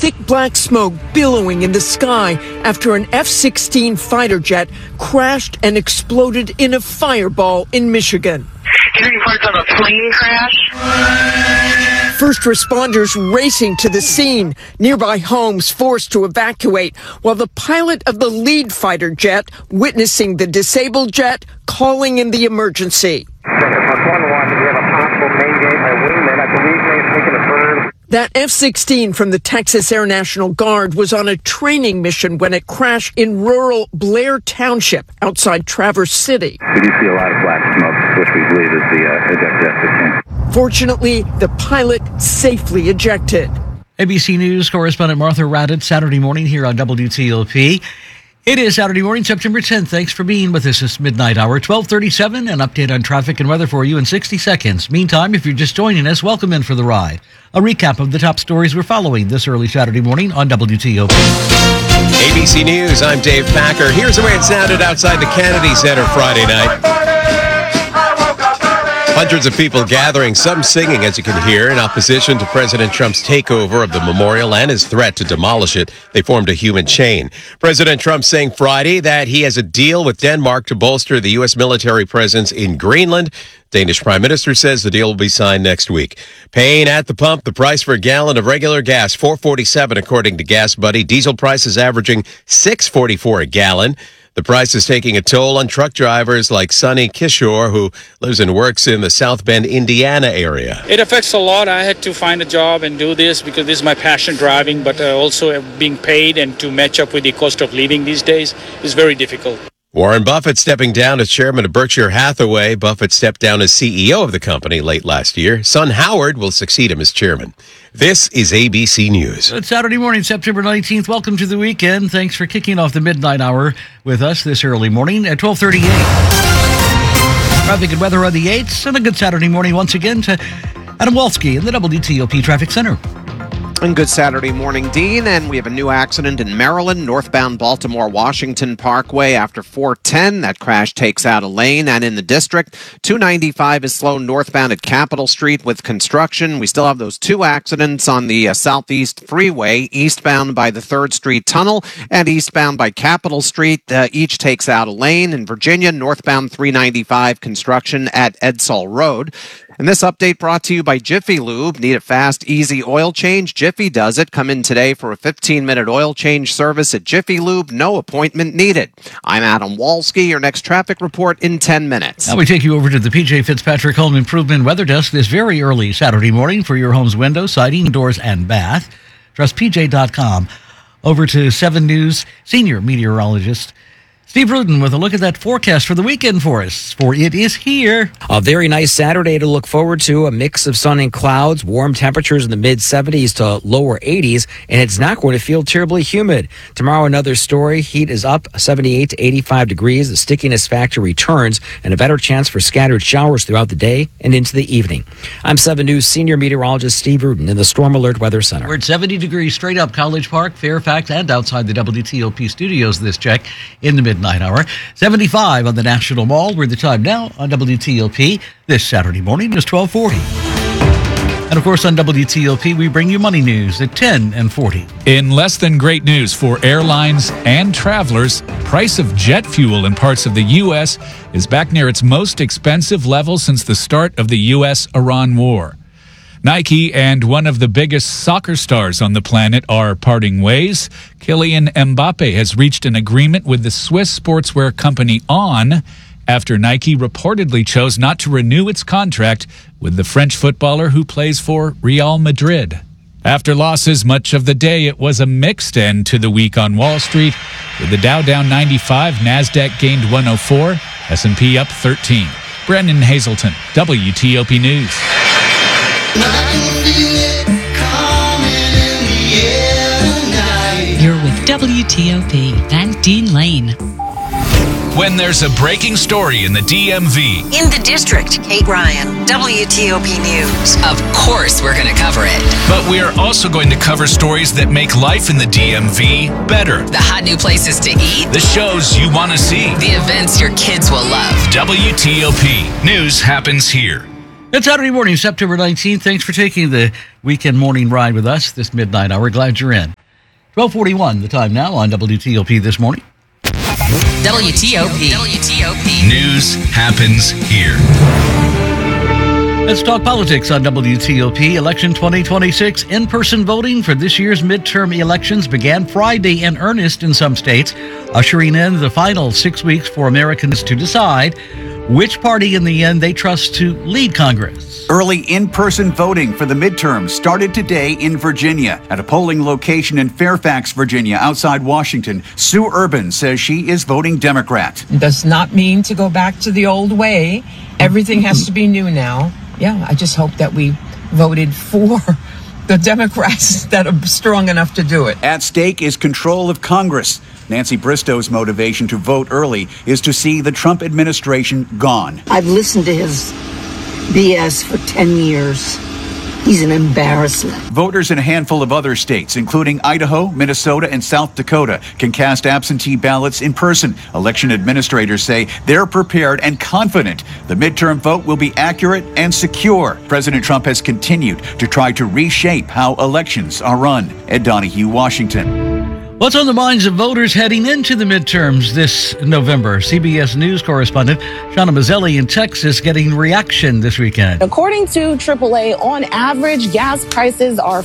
thick black smoke billowing in the sky after an F-16 fighter jet crashed and exploded in a fireball in Michigan. Hearing reports of a plane crash. First responders racing to the scene, nearby homes forced to evacuate, while the pilot of the lead fighter jet witnessing the disabled jet calling in the emergency. That F-16 from the Texas Air National Guard was on a training mission when it crashed in rural Blair Township outside Traverse City. We do see a lot of black smoke, which we believe is the ejected F-16. Fortunately, the pilot safely ejected. ABC News correspondent Martha Raddatz, Saturday morning here on WTOP. It is Saturday morning, September 10th. Thanks for being with us this midnight hour. 12:37, an update on traffic and weather for you in 60 seconds. Meantime, if you're just joining us, welcome in for the ride. A recap of the top stories we're following this early Saturday morning on WTOP. ABC News, I'm Dave Packer. Here's the way it sounded outside the Kennedy Center Friday night. Hundreds of people gathering, some singing, as you can hear, in opposition to President Trump's takeover of the memorial and his threat to demolish it. They formed a human chain. President Trump saying Friday that he has a deal with Denmark to bolster the U.S. military presence in Greenland. Danish Prime Minister says the deal will be signed next week. Paying at the pump, the price for a gallon of regular gas, $4.47 according to Gas Buddy. Diesel prices averaging $6.44 a gallon. The price is taking a toll on truck drivers like Sonny Kishore, who lives and works in the South Bend, Indiana area. It affects a lot. I had to find a job and do this because this is my passion, driving, but also being paid and to match up with the cost of living these days is very difficult. Warren Buffett stepping down as chairman of Berkshire Hathaway. Buffett stepped down as CEO of the company late last year. Son Howard will succeed him as chairman. This is ABC News. It's Saturday morning, September 19th. Welcome to the weekend. Thanks for kicking off the midnight hour with us this early morning at 12:38. Traffic and weather on the 8s, and a good Saturday morning once again to Adam Walski in the WTOP Traffic Center. And good Saturday morning, Dean. And we have a new accident in Maryland, northbound Baltimore-Washington Parkway after 410. That crash takes out a lane. And in the district, 295 is slow northbound at Capitol Street with construction. We still have those two accidents on the Southeast Freeway, eastbound by the 3rd Street Tunnel and eastbound by Capitol Street. Each takes out a lane. In Virginia, northbound 395 construction at Edsall Road. And this update brought to you by Jiffy Lube. Need a fast, easy oil change? Jiffy does it. Come in today for a 15-minute oil change service at Jiffy Lube. No appointment needed. I'm Adam Walski. Your next traffic report in 10 minutes. Now we take you over to the P.J. Fitzpatrick Home Improvement Weather Desk this very early Saturday morning for your home's windows, siding, doors, and bath. Trust PJ.com. Over to 7 News senior meteorologist Steve Rudin with a look at that forecast for the weekend for us, for it is here. A very nice Saturday to look forward to, a mix of sun and clouds, warm temperatures in the mid-70s to lower 80s, and it's not going to feel terribly humid. Tomorrow, another story. Heat is up 78 to 85 degrees. The stickiness factor returns, and a better chance for scattered showers throughout the day and into the evening. I'm 7 News senior meteorologist Steve Rudin in the Storm Alert Weather Center. We're at 70 degrees straight up College Park, Fairfax, and outside the WTOP studios this check in the midnight hour. 75 on the National Mall. We're the time now on WTOP. This Saturday morning is 12:40. And of course on WTOP we bring you money news at 10 and 40. In less than great news for airlines and travelers, price of jet fuel in parts of the U.S. is back near its most expensive level since the start of the U.S.-Iran war. Nike and one of the biggest soccer stars on the planet are parting ways. Kylian Mbappe has reached an agreement with the Swiss sportswear company On after Nike reportedly chose not to renew its contract with the French footballer who plays for Real Madrid. After losses much of the day, it was a mixed end to the week on Wall Street. With the Dow down 95, NASDAQ gained 104, S&P up 13. Brendan Hazelton, WTOP News. You're with WTOP and Dean Lane. When there's a breaking story in the DMV. In the district, Kate Ryan, WTOP News. Of course we're going to cover it. But we are also going to cover stories that make life in the DMV better. The hot new places to eat. The shows you want to see. The events your kids will love. WTOP. News happens here. It's Saturday morning, September 19th. Thanks for taking the weekend morning ride with us this midnight hour. Glad you're in. 12:41, the time now on WTOP this morning. WTOP. News happens here. Let's talk politics on WTOP. Election 2026 in-person voting for this year's midterm elections began Friday in earnest in some states, ushering in the final 6 weeks for Americans to decide which party in the end they trust to lead Congress. Early in-person voting for the midterms started today in Virginia. At a polling location in Fairfax, Virginia, outside Washington, Sue Urban says she is voting Democrat. It does not mean to go back to the old way. Everything has to be new now. Yeah, I just hope that we voted for the Democrats that are strong enough to do it. At stake is control of Congress. Nancy Bristow's motivation to vote early is to see the Trump administration gone. I've listened to his BS for 10 years. He's an embarrassment. Voters in a handful of other states, including Idaho, Minnesota, and South Dakota, can cast absentee ballots in person. Election administrators say they're prepared and confident the midterm vote will be accurate and secure. President Trump has continued to try to reshape how elections are run. Ed Donahue, Washington. What's on the minds of voters heading into the midterms this November? CBS News correspondent Shauna Mazzelli in Texas getting reaction this weekend. According to AAA, on average, gas prices are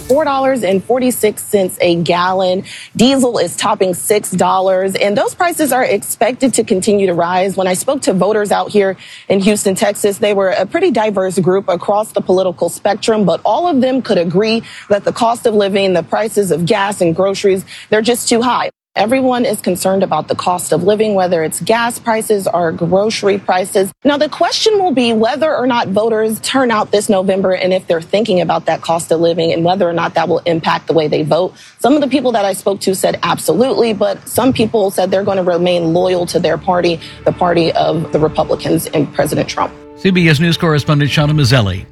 $4.46 a gallon. Diesel is topping $6, and those prices are expected to continue to rise. When I spoke to voters out here in Houston, Texas, they were a pretty diverse group across the political spectrum, but all of them could agree that the cost of living, the prices of gas and groceries, they're just too high. Everyone is concerned about the cost of living, whether it's gas prices or grocery prices. Now, the question will be whether or not voters turn out this November and if they're thinking about that cost of living and whether or not that will impact the way they vote. Some of the people that I spoke to said absolutely, but some people said they're going to remain loyal to their party, the party of the Republicans and President Trump. CBS News correspondent Shauna Mazzelli.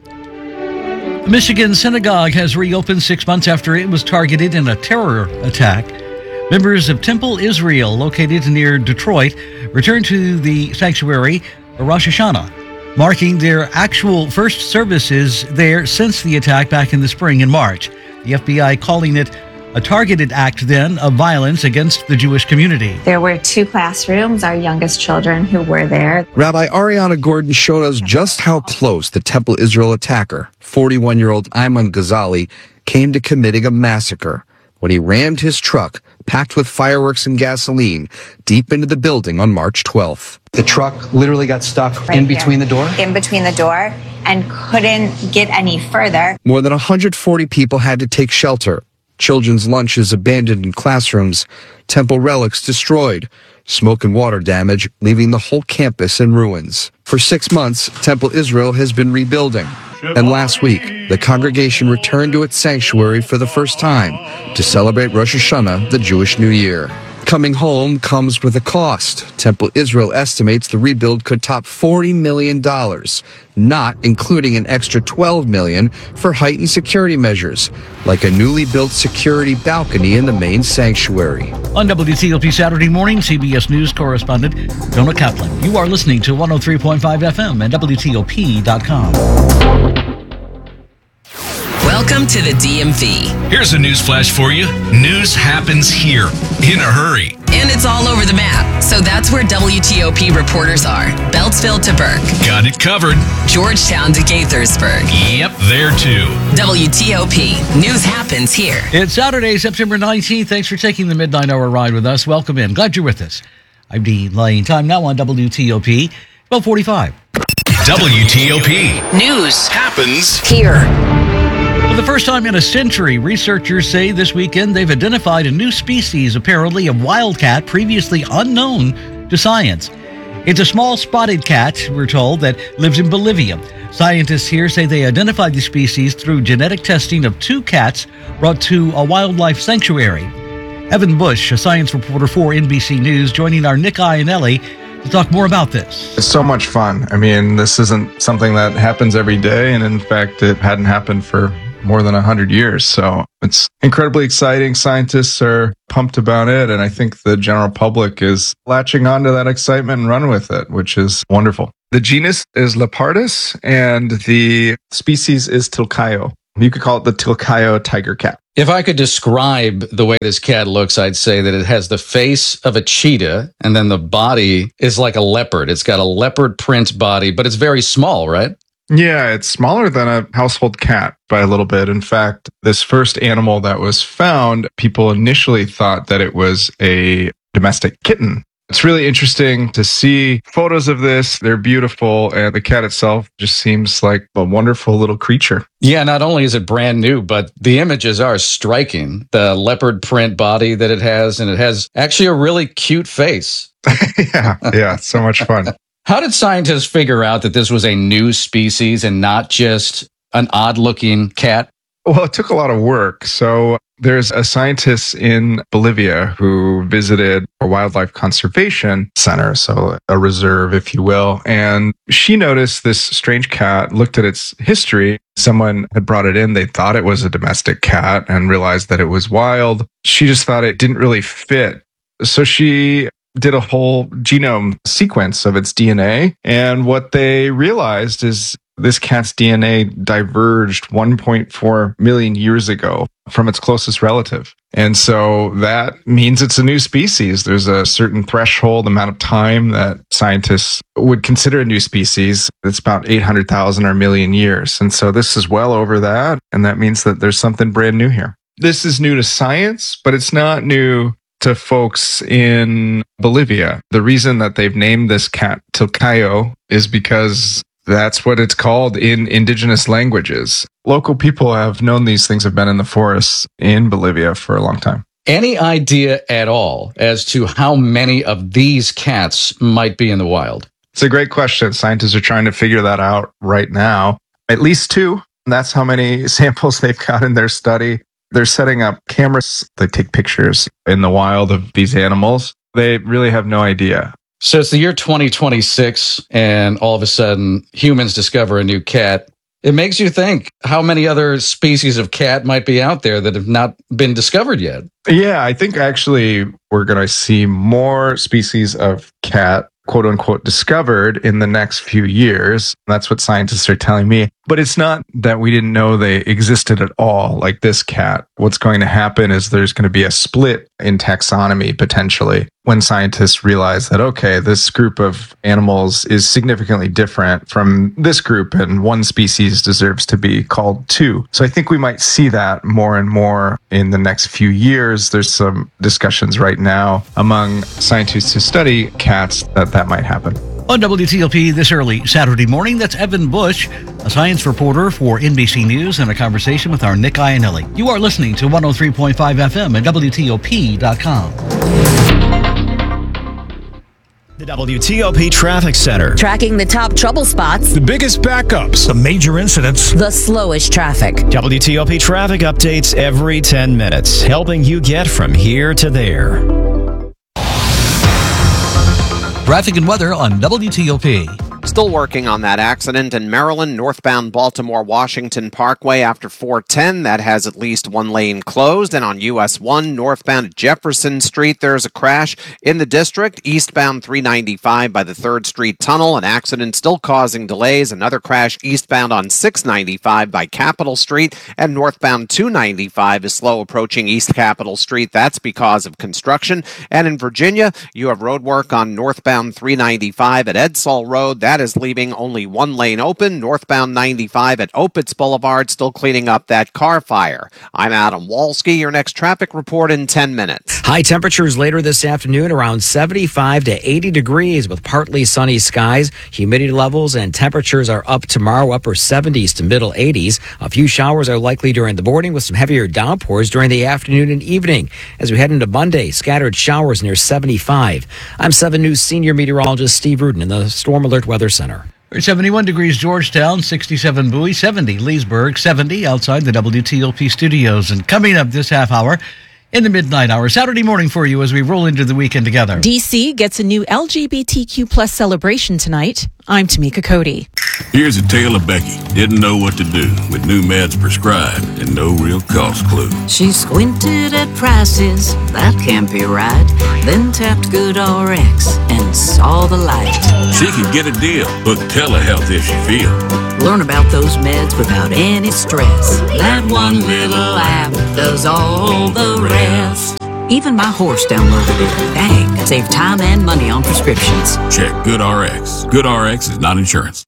The Michigan synagogue has reopened 6 months after it was targeted in a terror attack. Members of Temple Israel, located near Detroit, returned to the sanctuary for Rosh Hashanah, marking their actual first services there since the attack back in the spring in March. The FBI calling it a targeted act then of violence against the Jewish community. There were 2 classrooms, our youngest children who were there. Rabbi Ariana Gordon showed us just how close the Temple Israel attacker, 41-year-old Ayman Ghazali, came to committing a massacre when he rammed his truck, packed with fireworks and gasoline, deep into the building on March 12th. The truck literally got stuck in between the door? In between the door, and couldn't get any further. More than 140 people had to take shelter. Children's lunches abandoned in classrooms, temple relics destroyed, smoke and water damage, leaving the whole campus in ruins. For 6 months, Temple Israel has been rebuilding. And last week, the congregation returned to its sanctuary for the first time to celebrate Rosh Hashanah, the Jewish New Year. Coming home comes with a cost. Temple Israel estimates the rebuild could top $40 million, not including an extra $12 million for heightened security measures, like a newly built security balcony in the main sanctuary. On WTOP Saturday morning, CBS News correspondent Jonah Kaplan. You are listening to 103.5 FM and WTOP.com. Welcome to the DMV. Here's a news flash for you. News happens here in a hurry. And it's all over the map. So that's where WTOP reporters are. Beltsville to Burke. Got it covered. Georgetown to Gaithersburg. Yep, there too. WTOP. News happens here. It's Saturday, September 19th. Thanks for taking the midnight hour ride with us. Welcome in. Glad you're with us. I'm Dean Lane. Time now on WTOP, 12:45. WTOP. News happens here. For the first time in a century, researchers say this weekend they've identified a new species, apparently of wildcat, previously unknown to science. It's a small spotted cat, we're told, that lives in Bolivia. Scientists here say they identified the species through genetic testing of 2 cats brought to a wildlife sanctuary. Evan Bush, a science reporter for NBC News, joining our Nick Iannelli to talk more about this. It's so much fun. I mean, this isn't something that happens every day, and in fact, it hadn't happened for more than 100 years. So it's incredibly exciting. Scientists are pumped about it. And I think the general public is latching onto that excitement and run with it, which is wonderful. The genus is Leopardus and the species is Tilcaio. You could call it the Tilcaio tiger cat. If I could describe the way this cat looks, I'd say that it has the face of a cheetah, and then the body is like a leopard. It's got a leopard print body, but it's very small, right? Yeah, it's smaller than a household cat by a little bit. In fact, this first animal that was found, people initially thought that it was a domestic kitten. It's really interesting to see photos of this. They're beautiful, and the cat itself just seems like a wonderful little creature. Yeah, not only is it brand new, but the images are striking. The leopard print body that it has, and it has actually a really cute face. Yeah, so much fun. How did scientists figure out that this was a new species and not just an odd-looking cat? Well, it took a lot of work. So there's a scientist in Bolivia who visited a wildlife conservation center, so a reserve, if you will. And she noticed this strange cat, looked at its history. Someone had brought it in. They thought it was a domestic cat and realized that it was wild. She just thought it didn't really fit. So she did a whole genome sequence of its DNA. And what they realized is this cat's DNA diverged 1.4 million years ago from its closest relative. And so that means it's a new species. There's a certain threshold amount of time that scientists would consider a new species. It's about 800,000 or a million years. And so this is well over that. And that means that there's something brand new here. This is new to science, but it's not new to folks in Bolivia. The reason that they've named this cat Tilcaio is because that's what it's called in indigenous languages. Local people have known these things have been in the forests in Bolivia for a long time. Any idea at all as to how many of these cats might be in the wild? It's a great question. Scientists are trying to figure that out right now. At least 2. That's how many samples they've got in their study. They're setting up cameras that take pictures in the wild of these animals. They really have no idea. So it's the year 2026, and all of a sudden, humans discover a new cat. It makes you think how many other species of cat might be out there that have not been discovered yet. Yeah, I think actually we're going to see more species of cat, quote unquote, discovered in the next few years. That's what scientists are telling me. But it's not that we didn't know they existed at all, like this cat. What's going to happen is there's going to be a split in taxonomy potentially when scientists realize that, okay, this group of animals is significantly different from this group and one species deserves to be called two. So I think we might see that more and more in the next few years. There's some discussions right now among scientists who study cats that might happen. On WTOP this early Saturday morning, that's Evan Bush, a science reporter for NBC News, and a conversation with our Nick Iannelli. You are listening to 103.5 FM at WTOP.com. The WTOP Traffic Center. Tracking the top trouble spots. The biggest backups. The major incidents. The slowest traffic. WTOP traffic updates every 10 minutes, helping you get from here to there. Traffic and weather on WTOP. Still working on that accident in Maryland, northbound Baltimore-Washington Parkway after 410. That has at least one lane closed. And on US 1, northbound at Jefferson Street, there's a crash in the district. Eastbound 395 by the 3rd Street Tunnel, an accident still causing delays. Another crash eastbound on 695 by Capitol Street. And northbound 295 is slow approaching East Capitol Street. That's because of construction. And in Virginia, you have road work on northbound 395 at Edsall Road. That is leaving only one lane open. Northbound 95 at Opitz Boulevard, still cleaning up that car fire. I'm Adam Walski. Your next traffic report in 10 minutes. High temperatures later this afternoon, around 75 to 80 degrees with partly sunny skies. Humidity levels and temperatures are up tomorrow, upper 70s to middle 80s. A few showers are likely during the morning with some heavier downpours during the afternoon and evening. As we head into Monday, scattered showers near 75. I'm 7 News senior meteorologist Steve Rudin in the Storm Alert Weather Center. 71 degrees Georgetown, 67 Bowie, 70 Leesburg, 70 outside the WTOP studios. And coming up this half hour, in the midnight hour, Saturday morning for you as we roll into the weekend together. DC gets a new LGBTQ plus celebration tonight. I'm Tamika Cody. Here's a tale of Becky. Didn't know what to do with new meds prescribed and no real cost clue. She squinted at prices, that can't be right. Then tapped GoodRx and saw the light. She could get a deal. Book telehealth if she feel. Learn about those meds without any stress. That one little app does all the rest. Even my horse downloaded it. Dang, save time and money on prescriptions. Check GoodRx. GoodRx is not insurance.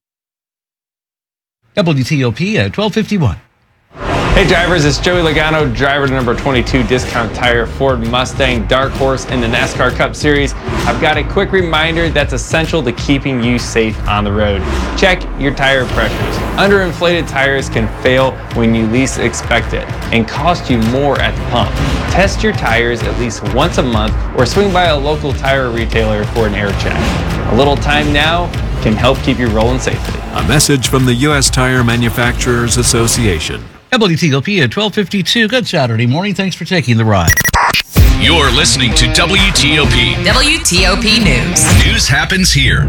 WTOP at 12:51. Hey drivers, it's Joey Logano, driver to number 22 Discount Tire Ford Mustang Dark Horse in the NASCAR Cup Series. I've got a quick reminder that's essential to keeping you safe on the road. Check your tire pressures. Underinflated tires can fail when you least expect it and cost you more at the pump. Test your tires at least once a month or swing by a local tire retailer for an air check. A little time now can help keep you rolling safely. A message from the U.S. Tire Manufacturers Association. WTOP at 12:52. Good Saturday morning. Thanks for taking the ride. You're listening to WTOP. WTOP News. News happens here.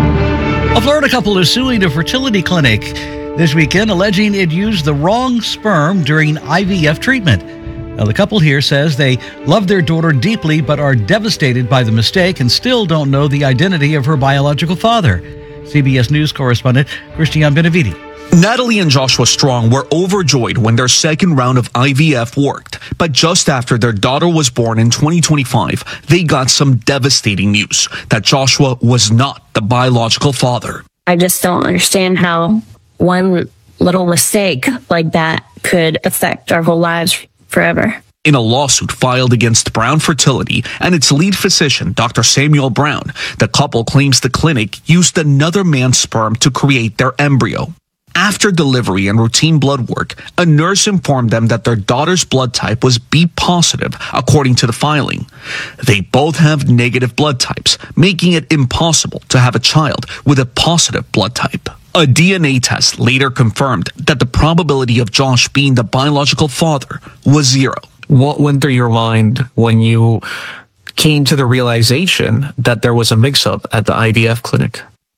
A Florida couple is suing a fertility clinic this weekend, alleging it used the wrong sperm during IVF treatment. Now, the couple here says they love their daughter deeply but are devastated by the mistake and still don't know the identity of her biological father. CBS News correspondent Christian Benavides. Natalie and Joshua Strong were overjoyed when their second round of IVF worked. But just after their daughter was born in 2025, they got some devastating news that Joshua was not the biological father. I just don't understand how one little mistake like that could affect our whole lives forever. In a lawsuit filed against Brown Fertility and its lead physician, Dr. Samuel Brown, the couple claims the clinic used another man's sperm to create their embryo. After delivery and routine blood work, a nurse informed them that their daughter's blood type was B positive, according to the filing. They both have negative blood types, making it impossible to have a child with a positive blood type. A DNA test later confirmed that the probability of Josh being the biological father was 0. What went through your mind when you came to the realization that there was a mix-up at the IVF clinic?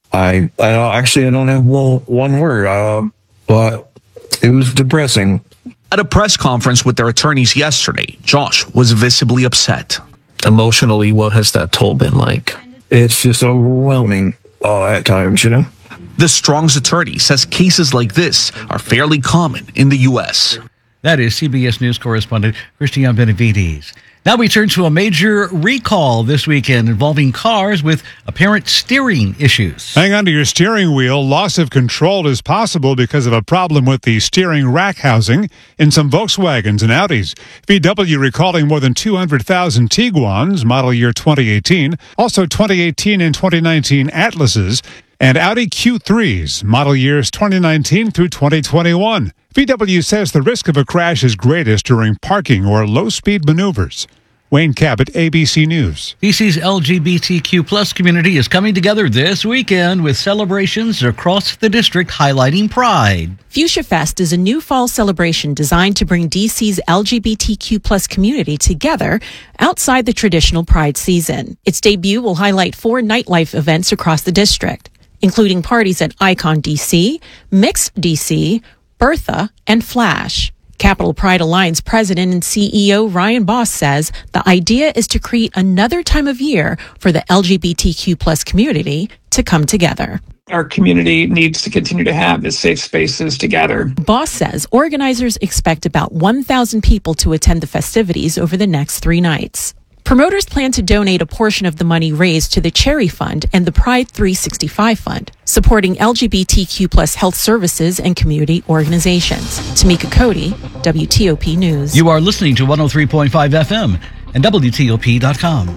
I don't have one word, but it was depressing. At a press conference with their attorneys yesterday, Josh was visibly upset. Emotionally, what has that toll been like? It's just overwhelming at times, you know? The Strong's attorney says cases like this are fairly common in the U.S. That is CBS News correspondent Christian Benavides. Now we turn to a major recall this weekend involving cars with apparent steering issues. Hang on to your steering wheel. Loss of control is possible because of a problem with the steering rack housing in some Volkswagens and Audis. VW recalling more than 200,000 Tiguans, model year 2018, also 2018 and 2019 Atlases, and Audi Q3s, model years 2019 through 2021. VW says the risk of a crash is greatest during parking or low-speed maneuvers. Wayne Cabot, ABC News. DC's LGBTQ plus community is coming together this weekend with celebrations across the district highlighting Pride. Fuchsia Fest is a new fall celebration designed to bring DC's LGBTQ plus community together outside the traditional Pride season. Its debut will highlight 4 nightlife events across the district, including parties at Icon DC, Mixed DC, Bertha, and Flash. Capital Pride Alliance President and CEO Ryan Boss says the idea is to create another time of year for the LGBTQ plus community to come together. Our community needs to continue to have the safe spaces together. Boss says organizers expect about 1,000 people to attend the festivities over the next 3 nights. Promoters plan to donate a portion of the money raised to the Cherry Fund and the Pride 365 Fund, supporting LGBTQ plus health services and community organizations. Tamika Cody, WTOP News. You are listening to 103.5 FM and WTOP.com.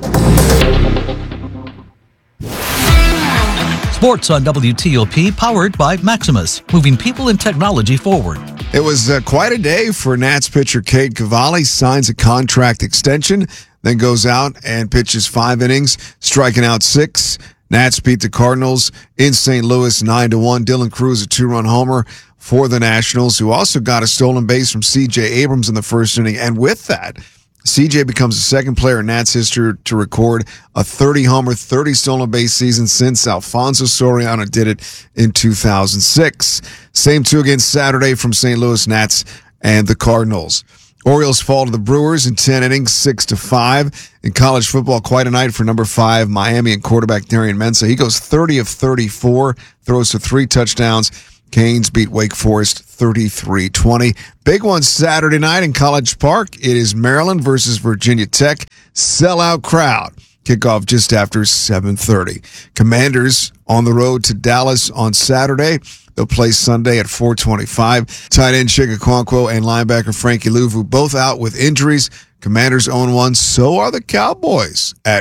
Sports on WTOP, powered by Maximus, moving people and technology forward. It was quite a day for Nats pitcher Cade Cavalli. Signs a contract extension, then goes out and pitches 5 innings, striking out 6. Nats beat the Cardinals in St. Louis 9-1. Dylan Cruz, a 2-run homer for the Nationals, who also got a stolen base from C.J. Abrams in the first inning. And with that, CJ becomes the second player in Nats history to record a 30-homer, 30 stolen base season since Alfonso Soriano did it in 2006. Same two again Saturday from St. Louis Nats and the Cardinals. Orioles fall to the Brewers in 10 innings, 6-5. In college football, quite a night for number 5 Miami and quarterback Darian Mensah. He goes 30 of 34, throws for 3 touchdowns. Canes beat Wake Forest 33-20. Big one Saturday night in College Park. It is Maryland versus Virginia Tech. Sellout crowd. Kickoff just after 7:30. Commanders on the road to Dallas on Saturday. They'll play Sunday at 4:25. Tight end Chig Okonkwo and linebacker Frankie Louvu both out with injuries. Commanders 0-1. So are the Cowboys at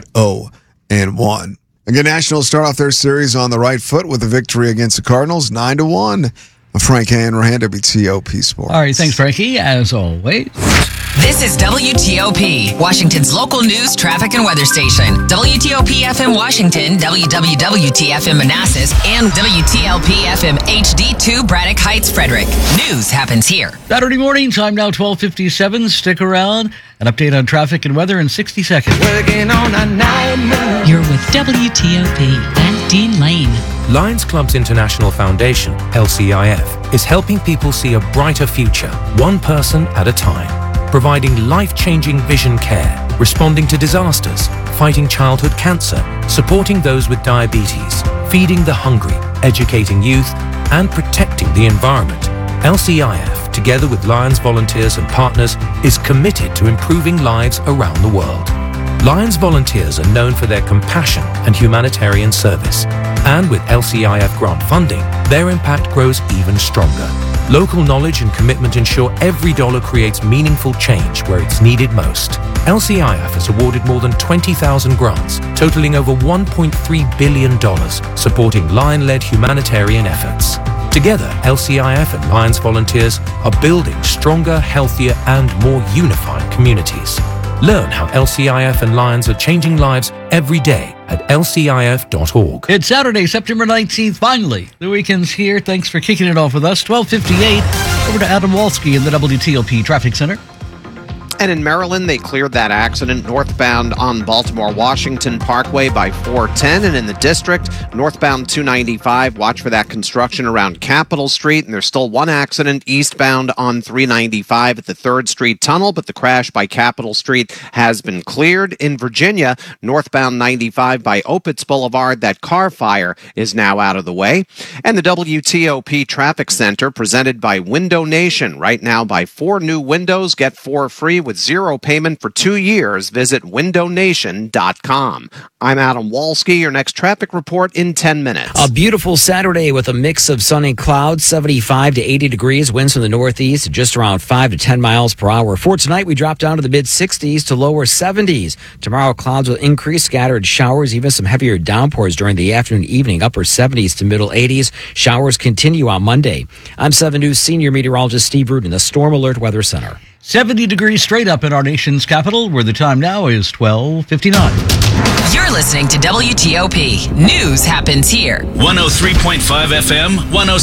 0-1. Again, Nationals start off their series on the right foot with a victory against the Cardinals, 9-1. Frank Hanrahan, WTOP Sports. All right, thanks, Frankie, as always. This is WTOP, Washington's local news, traffic, and weather station. WTOP FM Washington, WWWT FM Manassas, and WTLP FM HD2 Braddock Heights, Frederick. News happens here. Saturday morning, time now 12:57. Stick around. An update on traffic and weather in 60 seconds. Working on a nightmare. You're with WTOP and Dean Lane. Lions Clubs International Foundation, LCIF, is helping people see a brighter future, one person at a time. Providing life-changing vision care, responding to disasters, fighting childhood cancer, supporting those with diabetes, feeding the hungry, educating youth, and protecting the environment. LCIF, together with Lions volunteers and partners, is committed to improving lives around the world. Lions volunteers are known for their compassion and humanitarian service. And with LCIF grant funding, their impact grows even stronger. Local knowledge and commitment ensure every dollar creates meaningful change where it's needed most. LCIF has awarded more than 20,000 grants, totaling over $1.3 billion, supporting Lion-led humanitarian efforts. Together, LCIF and Lions volunteers are building stronger, healthier, and more unified communities. Learn how LCIF and Lions are changing lives every day at lcif.org. It's Saturday, September 19th, finally. The weekend's here. Thanks for kicking it off with us. 12:58. Over to Adam Walski in the WTOP Traffic Center. And in Maryland, they cleared that accident northbound on Baltimore-Washington Parkway by 410. And in the district, northbound 295, watch for that construction around Capitol Street. And there's still one accident eastbound on 395 at the 3rd Street Tunnel, but the crash by Capitol Street has been cleared. In Virginia, northbound 95 by Opitz Boulevard, that car fire is now out of the way. And the WTOP Traffic Center, presented by Window Nation. Right now, buy 4 new windows, get 4 free with 0 payment for 2 years. Visit windownation.com. I'm Adam Walski. Your next traffic report in 10 minutes. A beautiful Saturday with a mix of sun and clouds, 75 to 80 degrees, winds from the northeast, just around 5 to 10 miles per hour. For tonight, we drop down to the mid-60s to lower 70s. Tomorrow, clouds will increase, scattered showers, even some heavier downpours during the afternoon, evening, upper 70s to middle 80s. Showers continue on Monday. I'm 7 News senior meteorologist Steve Rudin, the Storm Alert Weather Center. 70 degrees straight up in our nation's capital, where the time now is 12:59. You're listening to WTOP. News happens here. 103.5 FM,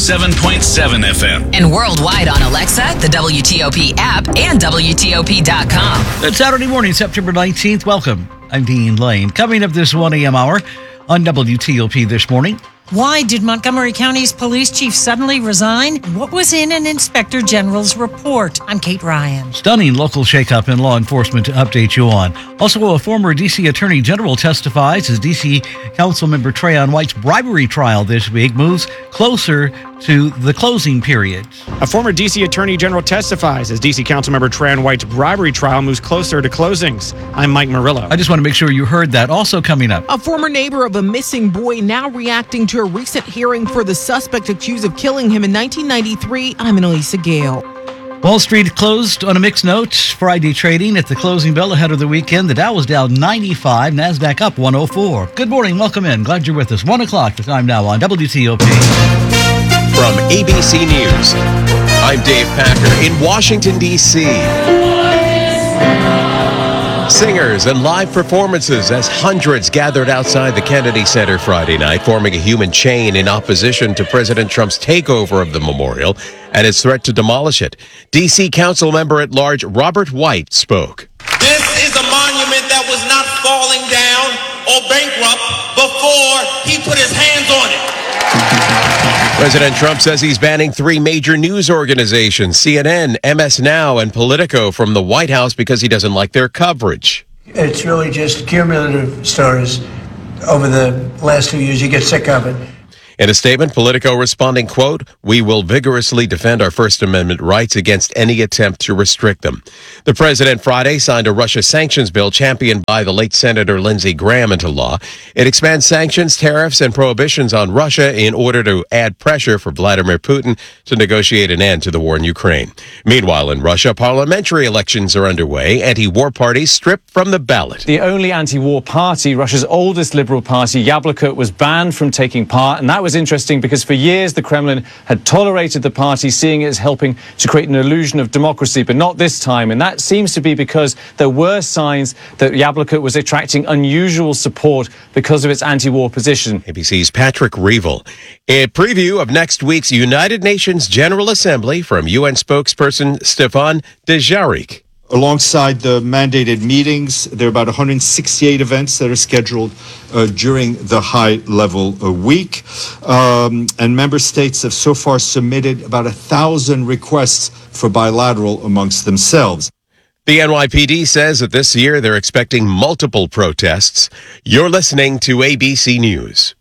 107.7 FM. And worldwide on Alexa, the WTOP app, and WTOP.com. It's Saturday morning, September 19th. Welcome. I'm Dean Lane. Coming up this 1 a.m. hour on WTOP this morning. Why did Montgomery County's police chief suddenly resign? What was in an inspector general's report? I'm Kate Ryan. Stunning local shakeup in law enforcement to update you on. Also, a former D.C. Attorney General testifies as D.C. Councilmember Trayon White's bribery trial this week moves closer to the closing period. A former D.C. Attorney General testifies as D.C. Councilmember Trayon White's bribery trial moves closer to closings. I'm Mike Murillo. I just want to make sure you heard that. Also coming up. A former neighbor of a missing boy now reacting to a recent hearing for the suspect accused of killing him in 1993. I'm Annalisa Gale. Wall Street closed on a mixed note. Friday trading at the closing bell ahead of the weekend. The Dow was down 95, NASDAQ up 104. Good morning, welcome in. Glad you're with us. 1 o'clock, the time now on WTOP. From ABC News, I'm Dave Packer in Washington, D.C. Singers and live performances as hundreds gathered outside the Kennedy Center Friday night, forming a human chain in opposition to President Trump's takeover of the memorial and his threat to demolish it. D.C. Council member at large Robert White spoke. This is a monument that was not falling down or bankrupt before he put his hands on it. President Trump says he's banning 3 major news organizations, CNN, MS Now, and Politico, from the White House because he doesn't like their coverage. It's really just cumulative stories over the last 2 years. You get sick of it. In a statement, Politico responding, quote, "We will vigorously defend our First Amendment rights against any attempt to restrict them." The president Friday signed a Russia sanctions bill championed by the late Senator Lindsey Graham into law. It expands sanctions, tariffs, and prohibitions on Russia in order to add pressure for Vladimir Putin to negotiate an end to the war in Ukraine. Meanwhile, in Russia, parliamentary elections are underway. Anti-war parties stripped from the ballot. The only anti-war party, Russia's oldest liberal party, Yabloko, was banned from taking part, and that was interesting because for years the Kremlin had tolerated the party, seeing it as helping to create an illusion of democracy, but not this time. And that seems to be because there were signs that Yabloko was attracting unusual support because of its anti-war position. ABC's Patrick Reevell. A preview of next week's United Nations General Assembly from UN spokesperson Stefan Dujarric. Alongside the mandated meetings, there are about 168 events that are scheduled during the high-level week. And member states have so far submitted about 1,000 requests for bilateral amongst themselves. The NYPD says that this year they're expecting multiple protests. You're listening to ABC News.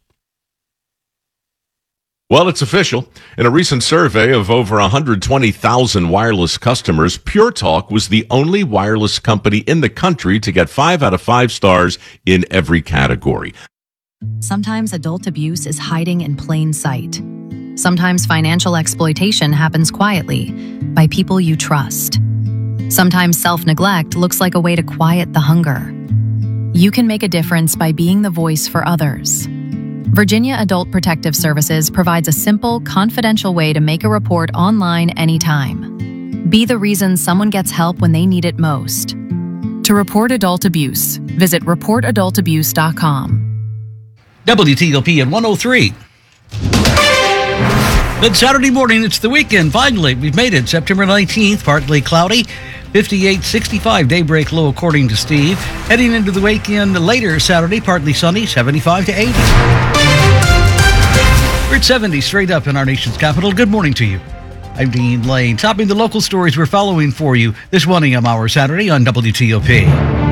Well, it's official. In a recent survey of over 120,000 wireless customers, Pure Talk was the only wireless company in the country to get 5 out of 5 stars in every category. Sometimes adult abuse is hiding in plain sight. Sometimes financial exploitation happens quietly by people you trust. Sometimes self-neglect looks like a way to quiet the hunger. You can make a difference by being the voice for others. Virginia Adult Protective Services provides a simple, confidential way to make a report online anytime. Be the reason someone gets help when they need it most. To report adult abuse, visit reportadultabuse.com. WTOP at 103. Good Saturday morning. It's the weekend. Finally, we've made it. September 19th, partly cloudy. 58-65 daybreak low according to Steve. Heading into the weekend later Saturday, partly sunny, 75 to 80. We're at 70 straight up in our nation's capital. Good morning to you. I'm Dean Lane. Topping the local stories we're following for you this 1 a.m. hour Saturday on WTOP.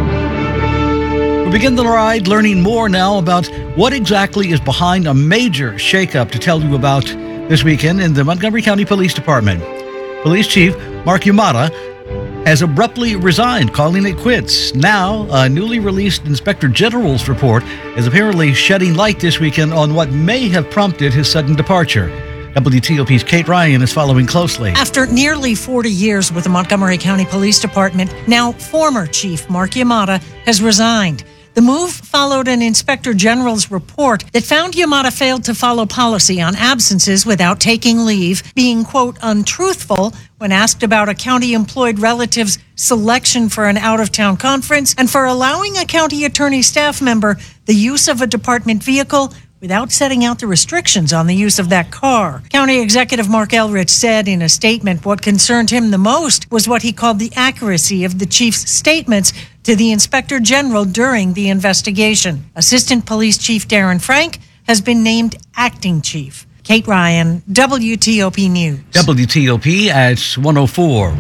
We begin the ride learning more now about what exactly is behind a major shakeup to tell you about this weekend in the Montgomery County Police Department. Police Chief Mark Yamada has abruptly resigned, calling it quits. Now, a newly released Inspector General's report is apparently shedding light this weekend on what may have prompted his sudden departure. WTOP's Kate Ryan is following closely. After nearly 40 years with the Montgomery County Police Department, now former Chief Mark Yamada has resigned. The move followed an Inspector General's report that found Yamada failed to follow policy on absences without taking leave, being, quote, untruthful when asked about a county-employed relative's selection for an out-of-town conference, and for allowing a county attorney staff member the use of a department vehicle without setting out the restrictions on the use of that car. County Executive Mark Elrich said in a statement what concerned him the most was what he called the accuracy of the chief's statements to the Inspector General during the investigation. Assistant Police Chief Darren Frank has been named acting chief. Kate Ryan, WTOP News. WTOP at 104.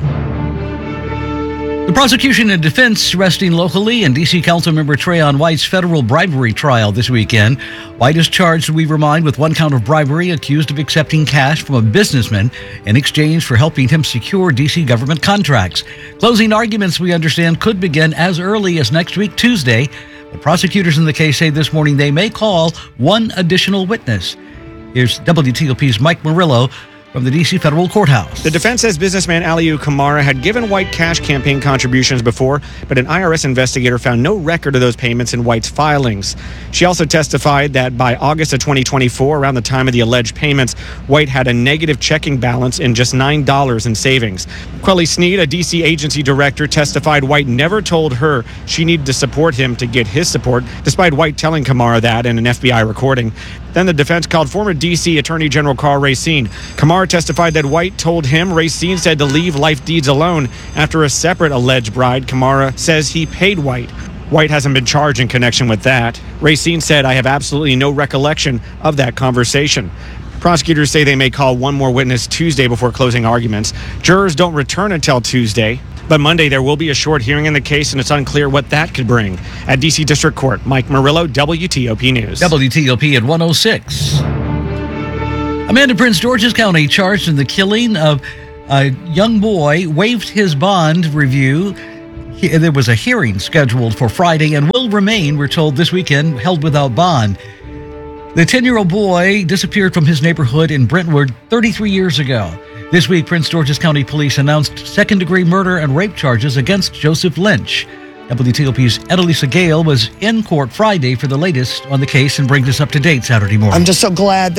The prosecution and defense resting locally in D.C. Councilmember Trayon White's federal bribery trial this weekend. White is charged, we remind, with 1 count of bribery, accused of accepting cash from a businessman in exchange for helping him secure D.C. government contracts. Closing arguments, we understand, could begin as early as next week, Tuesday. But prosecutors in the case say this morning they may call 1 additional witness. Here's WTOP's Mike Murillo from the D.C. Federal Courthouse. The defense says businessman Aliu Kamara had given White cash campaign contributions before, but an IRS investigator found no record of those payments in White's filings. She also testified that by August of 2024, around the time of the alleged payments, White had a negative checking balance in just $9 in savings. Quelly Sneed, a D.C. agency director, testified White never told her she needed to support him to get his support, despite White telling Kamara that in an FBI recording. Then the defense called former D.C. Attorney General Karl Racine. Kamara testified that White told him Racine said to leave life deeds alone. After a separate alleged bride, Kamara says he paid White. White hasn't been charged in connection with that. Racine said, "I have absolutely no recollection of that conversation." Prosecutors say they may call one more witness Tuesday before closing arguments. Jurors don't return until Tuesday. But Monday, there will be a short hearing in the case, and it's unclear what that could bring. At D.C. District Court, Mike Murillo, WTOP News. WTOP at 106. A man in Prince George's County charged in the killing of a young boy waived his bond review. There was a hearing scheduled for Friday and will remain, we're told, this weekend, held without bond. The 10-year-old boy disappeared from his neighborhood in Brentwood 33 years ago. This week, Prince George's County Police announced second-degree murder and rape charges against Joseph Lynch. WTOP's Annalisa Gale was in court Friday for the latest on the case and brings us up to date Saturday morning. I'm just so glad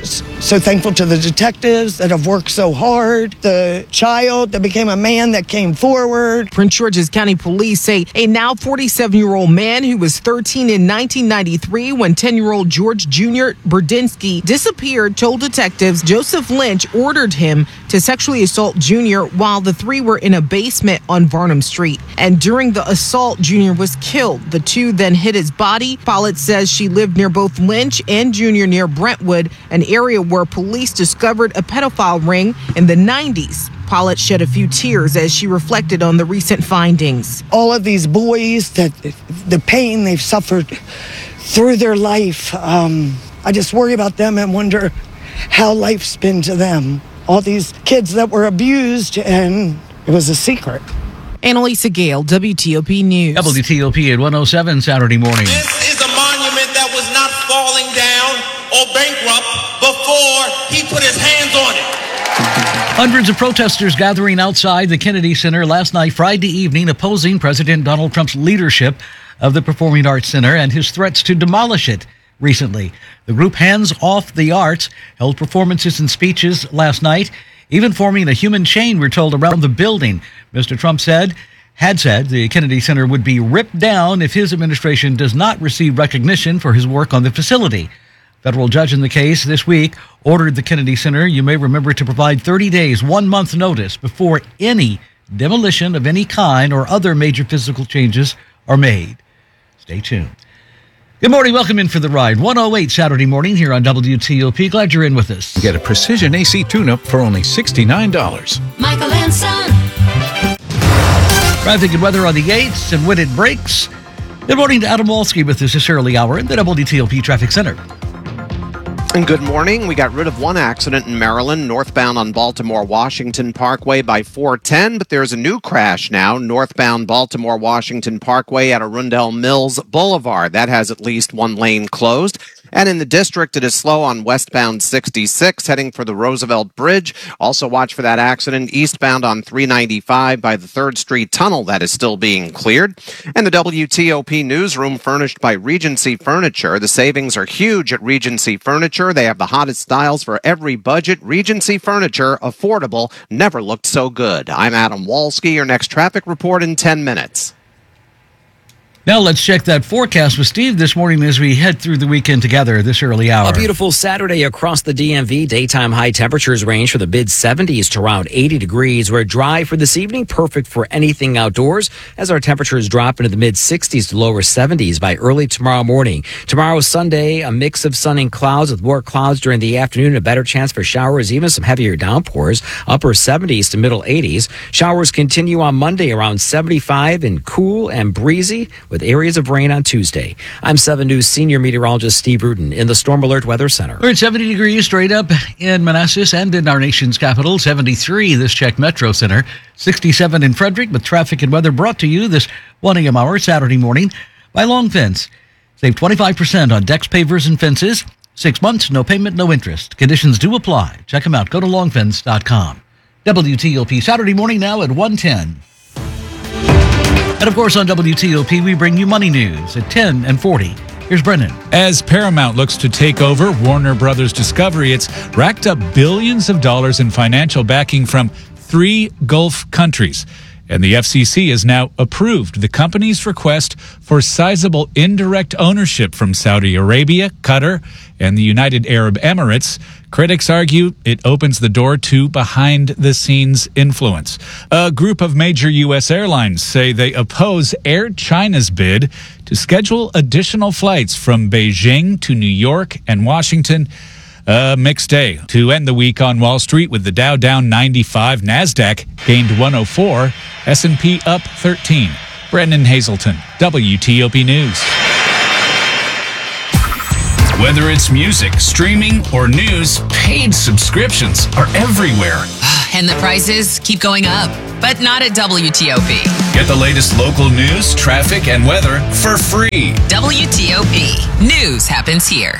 so thankful to the detectives that have worked so hard, the child that became a man that came forward. Prince George's County Police say a now 47-year-old man who was 13 in 1993 when 10-year-old George Jr. Burdinsky disappeared told detectives Joseph Lynch ordered him to sexually assault Jr. while the three were in a basement on Varnum Street. And during the assault, Jr. was killed. The two then hid his body. Follett says she lived near both Lynch and Jr. near Brentwood, an area where police discovered a pedophile ring in the 90s. Follett shed a few tears as she reflected on the recent findings. All of these boys, the pain they've suffered through their life, I just worry about them and wonder how life's been to them. All these kids that were abused, and it was a secret. Annalisa Gale, WTOP News. WTOP at 107 Saturday morning. This is a monument that was not falling down or bankrupt before he put his hands on it. Hundreds of protesters gathering outside the Kennedy Center last night, Friday evening, opposing President Donald Trump's leadership of the Performing Arts Center and his threats to demolish it recently. The group Hands Off the Arts held performances and speeches last night, even forming a human chain, we're told, around the building. Mr. Trump had said the Kennedy Center would be ripped down if his administration does not receive recognition for his work on the facility. Federal judge in the case this week ordered the Kennedy Center, you may remember, to provide 30 days, 1 month notice before any demolition of any kind or other major physical changes are made. Stay tuned. Good morning. Welcome in for the ride. 108 Saturday morning here on WTOP. Glad you're in with us. Get a precision AC tune-up for only $69. Michael and Son. Traffic and weather on the 8s and when it breaks. Good morning to Adam Walski with us this early hour in the WTOP Traffic Center. And good morning. We got rid of one accident in Maryland, northbound on Baltimore-Washington Parkway by 410, but there's a new crash now, northbound Baltimore-Washington Parkway at Arundel Mills Boulevard. That has at least one lane closed. And in the district, it is slow on westbound 66, heading for the Roosevelt Bridge. Also watch for that accident eastbound on 395 by the 3rd Street Tunnel. That is still being cleared. And the WTOP newsroom furnished by Regency Furniture. The savings are huge at Regency Furniture. They have the hottest styles for every budget. Regency Furniture, affordable, never looked so good. I'm Adam Walski. Your next traffic report in 10 minutes. Now let's check that forecast with Steve this morning as we head through the weekend together this early hour. A beautiful Saturday across the DMV. Daytime high temperatures range for the mid-70s to around 80 degrees. We're dry for this evening, perfect for anything outdoors, as our temperatures drop into the mid-60s to lower 70s by early tomorrow morning. Tomorrow, Sunday, a mix of sun and clouds with more clouds during the afternoon, a better chance for showers, even some heavier downpours, upper 70s to middle 80s. Showers continue on Monday around 75 and cool and breezy, with areas of rain on Tuesday. I'm 7 News senior meteorologist Steve Rudin in the Storm Alert Weather Center. We're at 70 degrees straight up in Manassas and in our nation's capital. 73 this Czech Metro Center. 67 in Frederick, with traffic and weather brought to you this 1 a.m. hour Saturday morning by Long Fence. Save 25% on decks, pavers, and fences. 6 months, no payment, no interest. Conditions do apply. Check them out. Go to longfence.com. WTOP Saturday morning now at 1:10. And of course, on WTOP, we bring you money news at 10 and 40. Here's Brennan. As Paramount looks to take over Warner Brothers Discovery, it's racked up billions of dollars in financial backing from 3 Gulf countries. And the FCC has now approved the company's request for sizable indirect ownership from Saudi Arabia, Qatar, and the United Arab Emirates. Critics argue it opens the door to behind-the-scenes influence. A group of major U.S. airlines say they oppose Air China's bid to schedule additional flights from Beijing to New York and Washington. A mixed day to end the week on Wall Street with the Dow down 95, NASDAQ gained 104, S&P up 13. Brendan Hazelton, WTOP News. Whether it's music, streaming, or news, paid subscriptions are everywhere. And the prices keep going up, but not at WTOP. Get the latest local news, traffic, and weather for free. WTOP. News happens here.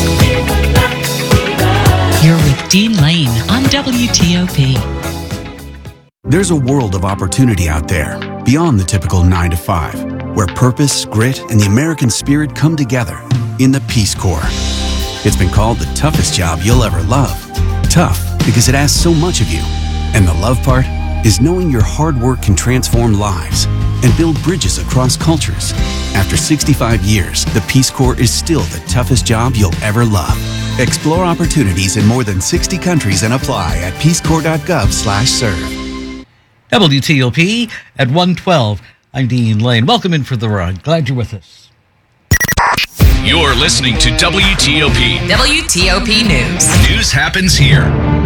You're with Dean Lane on WTOP. There's a world of opportunity out there, beyond the typical 9 to 5, where purpose, grit, and the American spirit come together in the Peace Corps. It's been called the toughest job you'll ever love. Tough because it asks so much of you. And the love part is knowing your hard work can transform lives and build bridges across cultures. After 65 years, the Peace Corps is still the toughest job you'll ever love. Explore opportunities in more than 60 countries and apply at peacecorps.gov/serve. WTOP at 1:12. I'm Dean Lane. Welcome in for the ride. Glad you're with us. You're listening to WTOP. WTOP News. News happens here.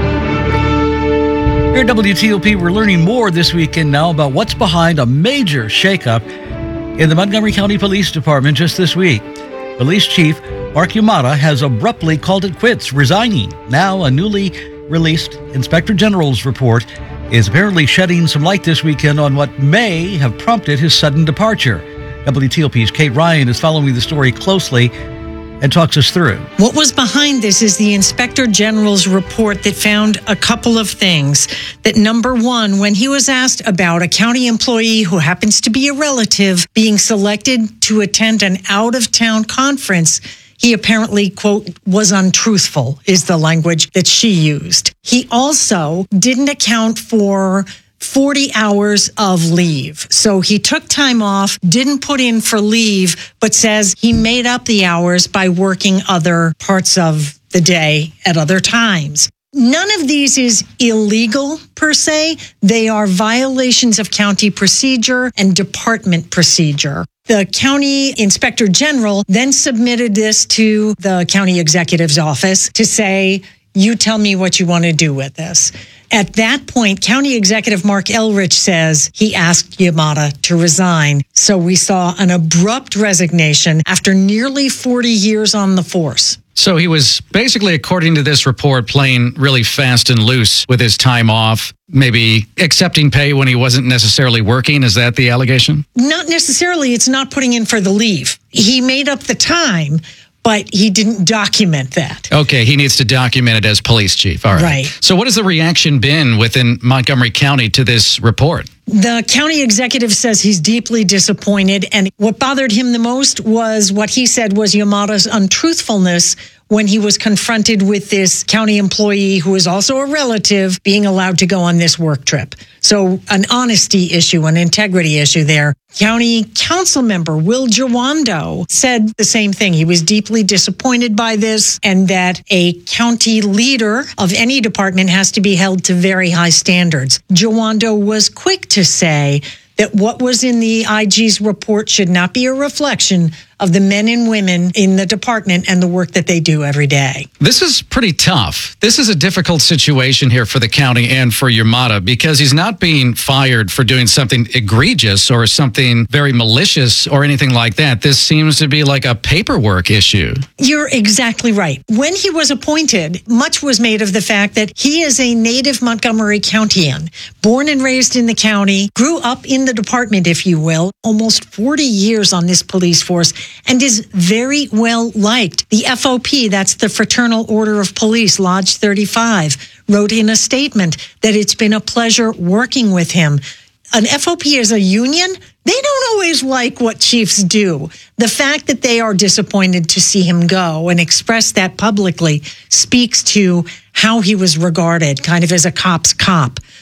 Here at WTOP, we're learning more this weekend now about what's behind a major shakeup in the Montgomery County Police Department just this week. Police Chief Mark Yamada has abruptly called it quits, resigning. Now, a newly released Inspector General's report is apparently shedding some light this weekend on what may have prompted his sudden departure. WTOP's Kate Ryan is following the story closely and talks us through. What was behind this is the Inspector General's report that found a couple of things. That number one, when he was asked about a county employee who happens to be a relative being selected to attend an out-of-town conference, he apparently, quote, was untruthful, is the language that she used. He also didn't account for 40 hours of leave. So he took time off, didn't put in for leave, but says he made up the hours by working other parts of the day at other times. None of these is illegal per se. They are violations of county procedure and department procedure. The county inspector general then submitted this to the county executive's office to say, you tell me what you want to do with this. At that point, County Executive Mark Elrich says he asked Yamada to resign. So we saw an abrupt resignation after nearly 40 years on the force. So he was basically, according to this report, playing really fast and loose with his time off, maybe accepting pay when he wasn't necessarily working. Is that the allegation? Not necessarily. It's not putting in for the leave. He made up the time, but he didn't document that. Okay, he needs to document it as police chief. All right. Right. So what has the reaction been within Montgomery County to this report? The county executive says he's deeply disappointed, and what bothered him the most was what he said was Yamada's untruthfulness when he was confronted with this county employee who is also a relative being allowed to go on this work trip. So an honesty issue, an integrity issue there. County council member Will Jawando said the same thing. He was deeply disappointed by this and that a county leader of any department has to be held to very high standards. Jawando was quick to say that what was in the IG's report should not be a reflection of the men and women in the department and the work that they do every day. This is pretty tough. This is a difficult situation here for the county and for Yamada because he's not being fired for doing something egregious or something very malicious or anything like that. This seems to be like a paperwork issue. You're exactly right. When he was appointed, much was made of the fact that he is a native Montgomery Countian, born and raised in the county, grew up in the department, if you will, almost 40 years on this police force, and is very well liked. The FOP, that's the Fraternal Order of Police, Lodge 35, wrote in a statement that it's been a pleasure working with him. An FOP is a union. They don't always like what chiefs do. The fact that they are disappointed to see him go and express that publicly speaks to how he was regarded, kind of as a cop's cop.